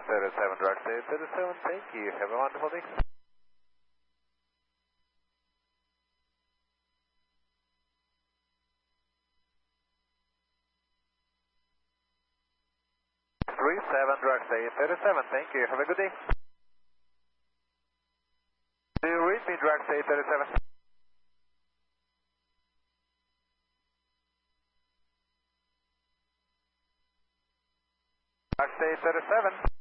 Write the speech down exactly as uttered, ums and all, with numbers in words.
thirty-seven, Drag State thirty-seven, thank you. Have a wonderful day. three seven, Drag State thirty-seven, thank you. Have a good day. Do you read me, Drag State thirty-seven? Drag State thirty-seven.